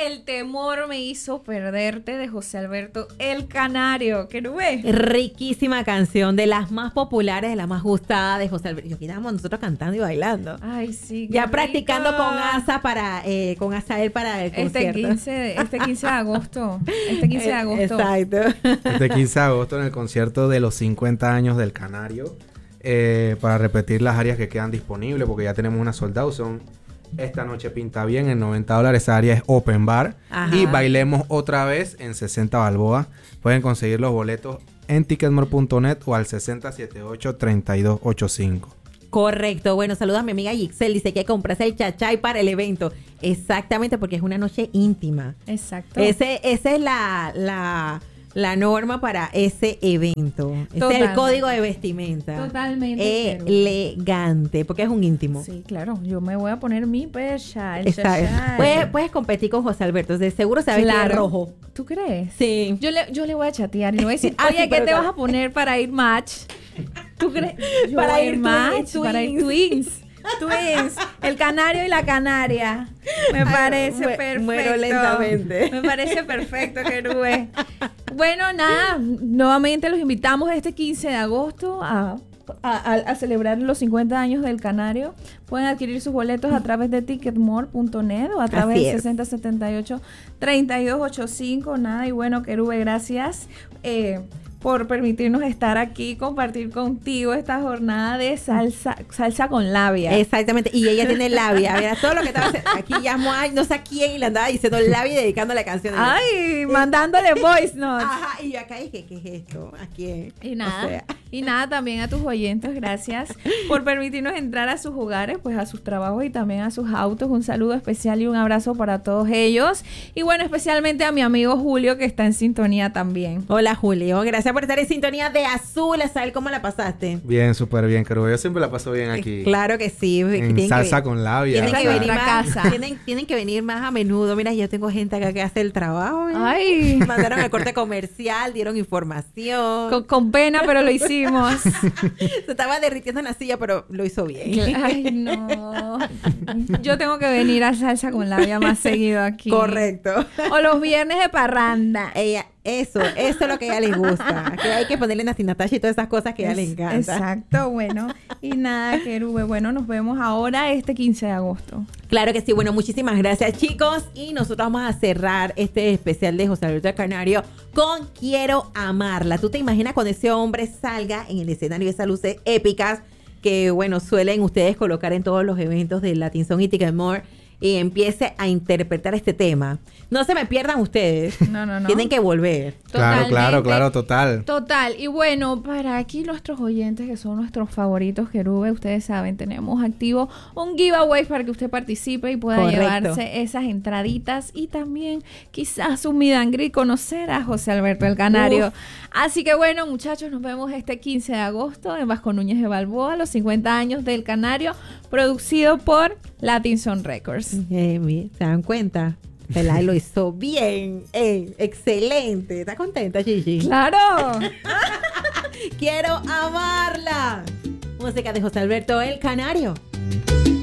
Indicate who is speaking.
Speaker 1: El temor me hizo perderte de José Alberto El Canario. ¿Qué nube?
Speaker 2: Riquísima canción, de las más populares, de las más gustadas de José Alberto. Y aquí estábamos nosotros cantando y bailando.
Speaker 1: Ay, sí.
Speaker 2: Ya
Speaker 1: rico.
Speaker 2: practicando con Asael para el concierto.
Speaker 1: Este 15 de agosto. Este 15 de agosto.
Speaker 2: Exacto.
Speaker 3: Este 15 de agosto en el concierto de los 50 años del Canario. Para repetir las áreas que quedan disponibles, porque ya tenemos una sold out. Son Esta Noche Pinta Bien en $90. Esa área es open bar.
Speaker 2: Ajá.
Speaker 3: Y Bailemos Otra Vez en 60 balboas. Pueden conseguir los boletos en ticketmore.net o al 6078-3285.
Speaker 2: Correcto. Bueno, saludos a mi amiga Gixel. Dice que comprarse el chachay para el evento. Exactamente, porque es una noche íntima.
Speaker 1: Exacto.
Speaker 2: Esa es la norma para ese evento. Ese es el
Speaker 1: Totalmente.
Speaker 2: código de vestimenta.
Speaker 1: Totalmente.
Speaker 2: Elegante, porque es un íntimo.
Speaker 1: Sí, claro. Yo me voy a poner mi percha, el
Speaker 2: Está-
Speaker 1: chachai.
Speaker 2: Puedes competir con José Alberto. De seguro se va a vestir de
Speaker 1: Claro.
Speaker 2: rojo.
Speaker 1: ¿Tú crees?
Speaker 2: Sí.
Speaker 1: Yo le voy a chatear y le voy a decir,
Speaker 2: Ah,
Speaker 1: oye,
Speaker 2: sí,
Speaker 1: ¿qué
Speaker 2: pero
Speaker 1: te
Speaker 2: claro.
Speaker 1: vas a poner para ir match? ¿Tú crees? Yo
Speaker 2: Para
Speaker 1: voy a
Speaker 2: ir
Speaker 1: match,
Speaker 2: twins.
Speaker 1: para ir twins. Twins, el canario y la canaria. Me parece perfecto.
Speaker 2: muero lentamente.
Speaker 1: Me parece perfecto, Querube. Bueno, nada, nuevamente los invitamos este 15 de agosto a celebrar los 50 años del Canario. Pueden adquirir sus boletos a través de ticketmore.net o a través
Speaker 2: Así
Speaker 1: de
Speaker 2: es.
Speaker 1: 6078-3285. Nada, y bueno, Querube, gracias por permitirnos estar aquí, compartir contigo esta jornada de salsa con labia.
Speaker 2: Exactamente. Y ella tiene labia. Mira, todo lo que estaba haciendo. Aquí llamó a no sé a quién y le andaba diciendo labia y dedicando la canción.
Speaker 1: Ay, mandándole voice notes.
Speaker 2: Ajá, y yo acá dije, ¿qué es esto? ¿A quién?
Speaker 1: Y nada,
Speaker 2: O sea,
Speaker 1: y nada, también a tus oyentes, gracias por permitirnos entrar a sus hogares, pues a sus trabajos y también a sus autos. Un saludo especial y un abrazo para todos ellos. Y bueno, especialmente a mi amigo Julio, que está en sintonía también.
Speaker 2: hola, Julio. Gracias por estar en sintonía de Azul. Azael, ¿cómo la pasaste?
Speaker 3: Bien, súper bien, Querube. Yo siempre la paso bien aquí.
Speaker 2: Claro que sí.
Speaker 3: En salsa con labia.
Speaker 2: Tienen que
Speaker 1: Esa es
Speaker 2: venir
Speaker 1: nuestra
Speaker 2: más,
Speaker 1: casa.
Speaker 2: tienen que venir más a menudo. Mira, yo tengo gente acá que hace el trabajo. ¿eh?
Speaker 1: Ay,
Speaker 2: Mandaron el corte comercial, dieron información.
Speaker 1: con pena, pero lo hicimos.
Speaker 2: Se estaba derritiendo en la silla, pero lo hizo bien.
Speaker 1: Ay, no. Yo tengo que venir a salsa con labia más seguido aquí.
Speaker 2: Correcto.
Speaker 1: O los viernes de parranda.
Speaker 2: Eso es lo que a ella le gusta. Que hay que ponerle Nati Natasha y todas esas cosas que a ella le encanta.
Speaker 1: Exacto, bueno. Y nada, Querube. Bueno, nos vemos ahora este 15 de agosto.
Speaker 2: Claro que sí. Bueno, muchísimas gracias, chicos. Y nosotros vamos a cerrar este especial de José Alberto El Canario con Quiero Amarla. ¿Tú te imaginas cuando ese hombre salga en el escenario de esas luces épicas que, bueno, suelen ustedes colocar en todos los eventos de Latin Song y Ticketmore y empiece a interpretar este tema? No se me pierdan ustedes.
Speaker 1: No.
Speaker 2: Tienen que volver.
Speaker 3: Claro, total.
Speaker 1: Total. Y bueno, para aquí nuestros oyentes, que son nuestros favoritos, Querube, ustedes saben, tenemos activo un giveaway para que usted participe y pueda
Speaker 2: Correcto.
Speaker 1: llevarse esas entraditas y también quizás un meet and greet, conocer a José Alberto El Canario.
Speaker 2: Uf.
Speaker 1: Así que bueno, muchachos, nos vemos este 15 de agosto en Vasco Núñez de Balboa, los 50 años del Canario, producido por Latinson Records.
Speaker 2: Mira, ¿se dan cuenta? Pelay lo hizo bien. Excelente. ¿Estás contenta, Gigi?
Speaker 1: ¡Claro!
Speaker 2: Quiero amarla. Música de José Alberto El Canario.